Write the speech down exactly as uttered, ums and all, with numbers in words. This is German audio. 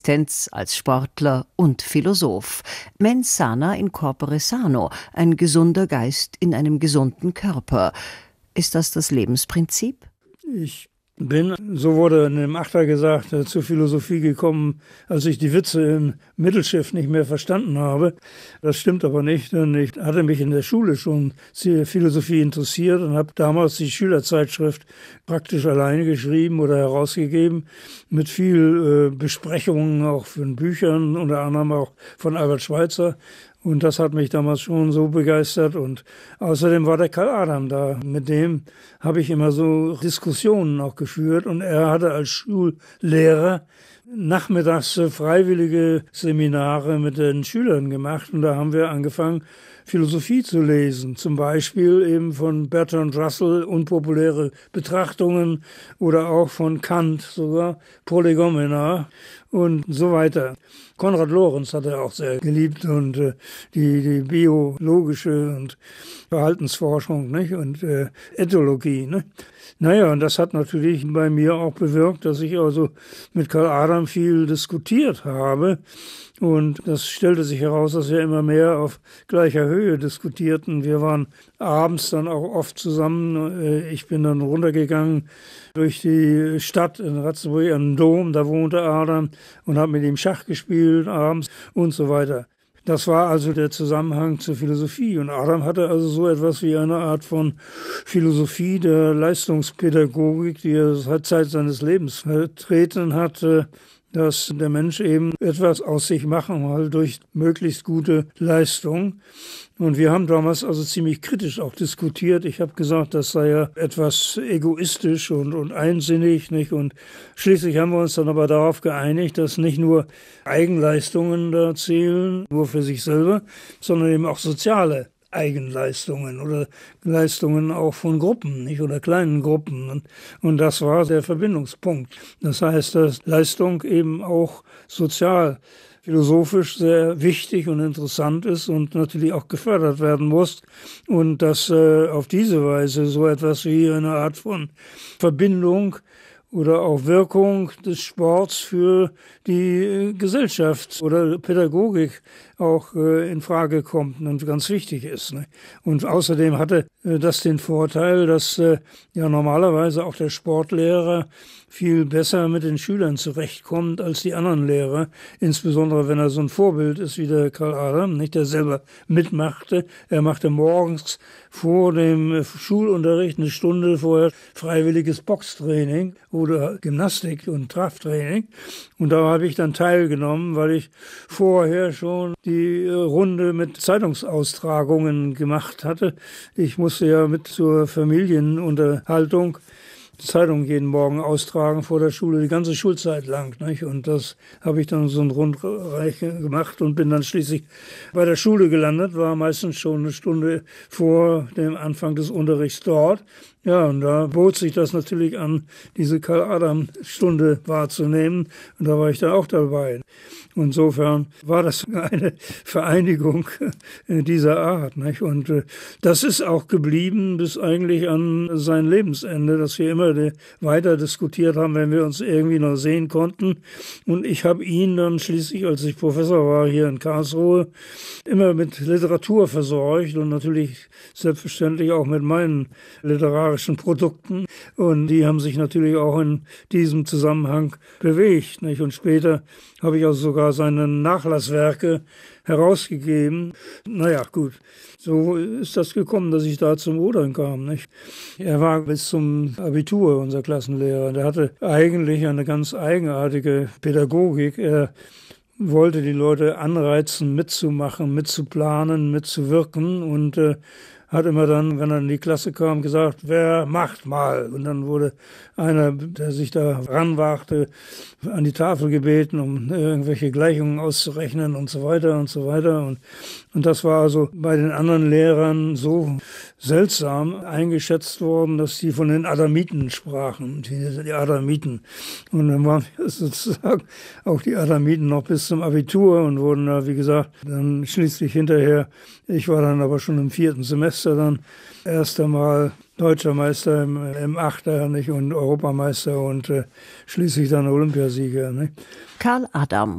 Tenz als Sportler und Philosoph. Mens sana in corpore sano, ein gesunder Geist in einem gesunden Körper. Ist das das Lebensprinzip? Ich bin, so wurde in dem Achter gesagt, zur Philosophie gekommen, als ich die Witze im Mittelschiff nicht mehr verstanden habe. Das stimmt aber nicht, denn ich hatte mich in der Schule schon sehr Philosophie interessiert und habe damals die Schülerzeitschrift praktisch alleine geschrieben oder herausgegeben, mit viel äh, Besprechungen auch von Büchern, unter anderem auch von Albert Schweitzer. Und das hat mich damals schon so begeistert. Und außerdem war der Karl Adam da. Mit dem habe ich immer so Diskussionen auch geführt. Und er hatte als Schullehrer nachmittags freiwillige Seminare mit den Schülern gemacht. Und da haben wir angefangen, Philosophie zu lesen. Zum Beispiel eben von Bertrand Russell, Unpopuläre Betrachtungen, oder auch von Kant sogar, Prolegomena und so weiter. Konrad Lorenz hat er auch sehr geliebt und äh, die, die biologische und Verhaltensforschung, nicht? Und äh, Ethologie. Ne? Naja, und das hat natürlich bei mir auch bewirkt, dass ich also mit Karl Adam viel diskutiert habe. Und das stellte sich heraus, dass wir immer mehr auf gleicher Höhe diskutierten. Wir waren abends dann auch oft zusammen. Ich bin dann runtergegangen durch die Stadt in Ratzeburg am Dom, da wohnte Adam, und habe mit ihm Schach gespielt abends und so weiter. Das war also der Zusammenhang zur Philosophie. Und Adam hatte also so etwas wie eine Art von Philosophie der Leistungspädagogik, die er seit Zeit seines Lebens vertreten hatte, dass der Mensch eben etwas aus sich machen will durch möglichst gute Leistung. Und wir haben damals also ziemlich kritisch auch diskutiert. Ich habe gesagt, das sei ja etwas egoistisch und, und einsinnig, nicht? Und schließlich haben wir uns dann aber darauf geeinigt, dass nicht nur Eigenleistungen da zählen, nur für sich selber, sondern eben auch soziale Eigenleistungen oder Leistungen auch von Gruppen, nicht, oder kleinen Gruppen. Und, und das war der Verbindungspunkt. Das heißt, dass Leistung eben auch sozial, philosophisch sehr wichtig und interessant ist und natürlich auch gefördert werden muss. Und dass äh, auf diese Weise so etwas wie eine Art von Verbindung oder auch Wirkung des Sports für die Gesellschaft oder Pädagogik auch äh, in Frage kommt und ganz wichtig ist. Ne? Und außerdem hatte äh, das den Vorteil, dass äh, ja normalerweise auch der Sportlehrer viel besser mit den Schülern zurechtkommt als die anderen Lehrer, insbesondere wenn er so ein Vorbild ist wie der Karl Adam, nicht, der selber mitmachte. Er machte morgens vor dem Schulunterricht eine Stunde vorher freiwilliges Boxtraining oder Gymnastik und Krafttraining. Und da habe ich dann teilgenommen, weil ich vorher schon die Runde mit Zeitungsaustragungen gemacht hatte. Ich musste ja mit zur Familienunterhaltung Zeitung jeden Morgen austragen vor der Schule, die ganze Schulzeit lang. Nicht? Und das habe ich dann so ein Rundreich gemacht und bin dann schließlich bei der Schule gelandet, war meistens schon eine Stunde vor dem Anfang des Unterrichts dort. Ja, und da bot sich das natürlich an, diese Karl-Adam-Stunde wahrzunehmen. Und da war ich dann auch dabei. Insofern war das eine Vereinigung dieser Art. Nicht? Und äh, das ist auch geblieben bis eigentlich an sein Lebensende, dass wir immer weiter diskutiert haben, wenn wir uns irgendwie noch sehen konnten. Und ich habe ihn dann schließlich, als ich Professor war hier in Karlsruhe, immer mit Literatur versorgt und natürlich selbstverständlich auch mit meinen literarischen Produkten. Und die haben sich natürlich auch in diesem Zusammenhang bewegt. Nicht? Und später habe ich also sogar seine Nachlasswerke herausgegeben. Naja, gut, so ist das gekommen, dass ich da zum Rudern kam. Nicht? Er war bis zum Abitur unser Klassenlehrer. Der hatte eigentlich eine ganz eigenartige Pädagogik. Er wollte die Leute anreizen, mitzumachen, mitzuplanen, mitzuwirken und äh, hat immer dann, wenn er in die Klasse kam, gesagt, wer macht mal? Und dann wurde einer, der sich da ranwagte, an die Tafel gebeten, um irgendwelche Gleichungen auszurechnen und so weiter und so weiter. Und, und das war also bei den anderen Lehrern so seltsam eingeschätzt worden, dass sie von den Adamiten sprachen, die, die Adamiten. Und dann waren wir sozusagen auch die Adamiten noch bis zum Abitur und wurden da, wie gesagt, dann schließlich hinterher, ich war dann aber schon im vierten Semester dann erst einmal Deutscher Meister im, im Achter, nicht, und Europameister und äh, schließlich dann Olympiasieger. Nicht? Karl Adam